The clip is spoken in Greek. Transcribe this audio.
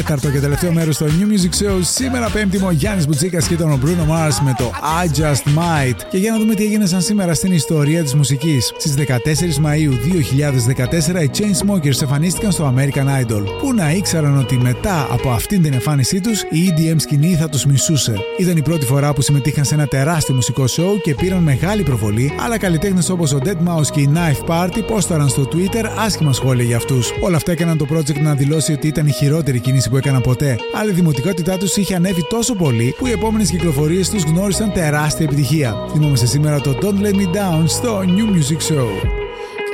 Τέταρτο και τελευταίο μέρος στο New Music Show. Σήμερα Πέμπτη, ο Γιάννης Μπουτσίκας και τον Bruno Mars με το I Just Might. Και για να δούμε τι έγινε σαν σήμερα στην ιστορία της μουσικής. Στις 14 Μαΐου 2014 οι Chainsmokers εμφανίστηκαν στο American Idol. Πού να ήξεραν ότι μετά από αυτήν την εμφάνισή τους η EDM σκηνή θα τους μισούσε. Ήταν η πρώτη φορά που συμμετείχαν σε ένα τεράστιο μουσικό show και πήραν μεγάλη προβολή, αλλά καλλιτέχνες όπως ο Deadmau5 και η Knife Party πόσταραν στο Twitter άσχημα σχόλια για αυτούς. Όλα αυτά έκαναν το project να δηλώσει ότι ήταν η χειρότερη κίνηση που έκαναν ποτέ. Αλλά η δημοτικότητά τους είχε ανέβει τόσο πολύ που οι επόμενες κυκλοφορίες τους γνώρισαν τεράστια επιτυχία. Θυμόμαστε σήμερα το Don't Let Me Down στο New Music Show.